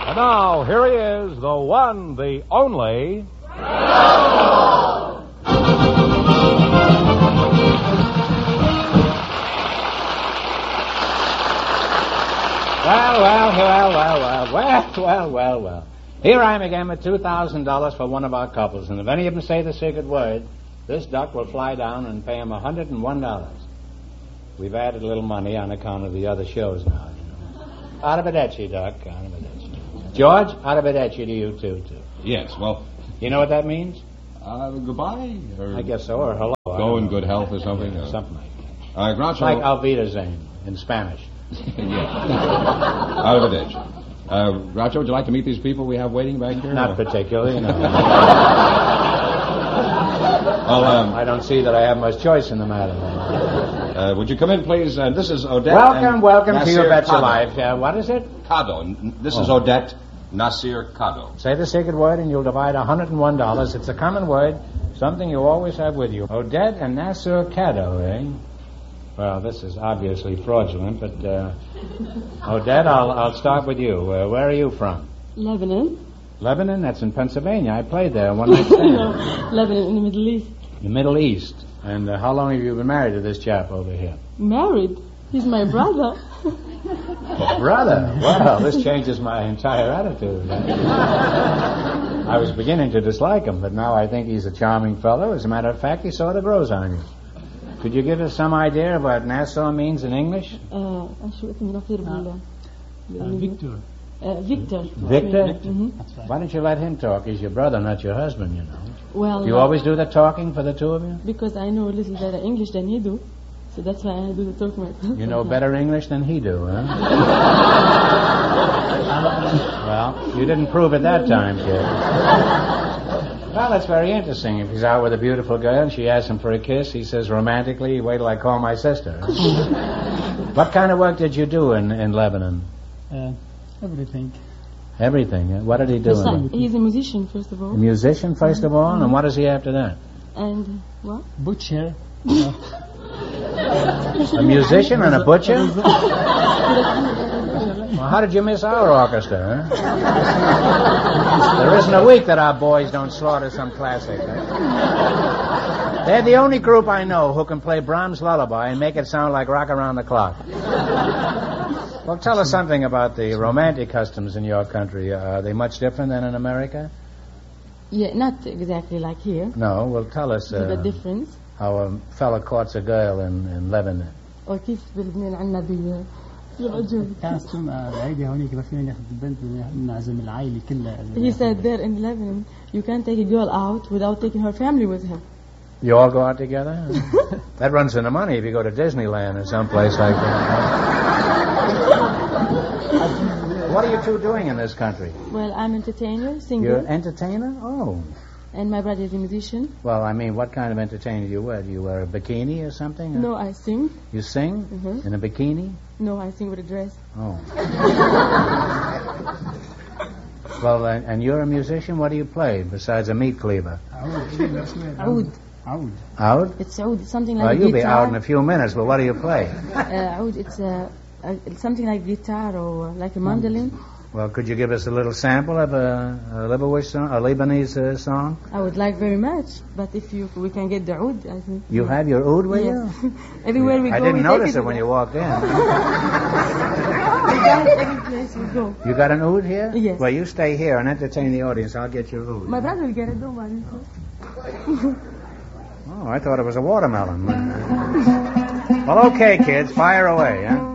And now, here he is, the one, the only... Well. Here I am again with $2,000 for one of our couples, and if any of them say the secret word, this duck will fly down and pay them $101. We've added a little money on account of the other shows now, you know. Arrivederci, Duck. Arrivederci. George, arrivederci to you, too. Yes, well... You know what that means? Goodbye? Or I guess so, or hello. Go in good health or something? Something like that. Groucho... It's like Auf Wiedersehen in Spanish. Arrivederci. Groucho, would you like to meet these people we have waiting back here? Not particularly, no. Well, I don't see that I have much choice in the matter. Would you come in, please? This is Odette. Welcome to Your Bet Your Life. What is it? Cado. This is Odette Nasir Cado. Say the secret word and you'll divide $101. It's a common word, something you always have with you. Odette and Nasir Cado, eh? Well, this is obviously fraudulent, but Odette, I'll start with you. Where are you from? Lebanon. Lebanon? That's in Pennsylvania. I played there one night stand. No, Lebanon in the Middle East. The Middle East. And how long have you been married to this chap over here? Married? He's my brother. Brother? Well, this changes my entire attitude. I was beginning to dislike him, but now I think he's a charming fellow. As a matter of fact, he sort of grows on you. Could you give us some idea of what Nassau means in English? Victor. Victor. Victor? Mm-hmm. Why don't you let him talk? He's your brother, not your husband, you know. Well, Do you always do the talking for the two of you? Because I know a little better English than you do. So that's why I do the talking myself. You know better English than he do, huh? Well, you didn't prove it that time, kid. Well, that's very interesting. If he's out with a beautiful girl and she asks him for a kiss, he says romantically, wait till I call my sister. What kind of work did you do in Lebanon? Everything. Everything. What did he do? He's a musician, first of all. A musician, first of all? And what does he after that? And what? Butcher. A musician and a butcher? Well, how did you miss our orchestra, huh? There isn't a week that our boys don't slaughter some classic. Huh? They're the only group I know who can play Brahms' Lullaby and make it sound like Rock Around the Clock. Well, tell us something about the romantic customs in your country. Are they much different than in America? Yeah, not exactly like here. No, well, tell us the difference. How a fella courts a girl in Lebanon. وكيف بلبنان عنا بالعجوب. He said there in Lebanon, you can't take a girl out without taking her family with her. You all go out together? That runs into money if you go to Disneyland or someplace like that. What are you two doing in this country? Well, I'm an entertainer, singer. You're an entertainer? Oh. And my brother is a musician. Well, I mean, what kind of entertainer do you wear? Do you wear a bikini or something? No, I sing. You sing? Mm-hmm. In a bikini? No, I sing with a dress. Oh. Well, and you're a musician? What do you play besides a meat cleaver? Oud. Oud? It's oud. It's something like well, guitar. You'll be out in a few minutes, but what do you play? Oud, it's something like guitar or like a mandolin. Well, could you give us a little sample of a Lebanese song? I would like very much, but if we can get the oud, I think. You have your oud with you? Everywhere we go, I didn't notice it when you walked in. We got it every place we go. You got an oud here? Yes. Well, you stay here and entertain the audience. I'll get your oud. My brother will get it, don't worry. Oh, I thought it was a watermelon. Well, okay, kids, fire away, huh?